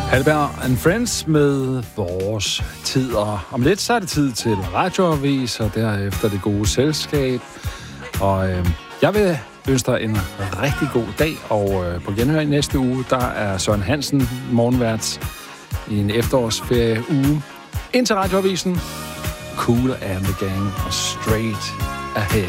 Halberg and Friends med Vores Tid. Og om lidt, så er det tid til radioavis, og derefter det gode selskab. Og jeg vil ønske dig en rigtig god dag, og på genhør i næste uge, der er Søren Hansen morgenvært i en efterårsferie-uge. Indtil radioavisen, Cool and the Gang og Straight Ahead.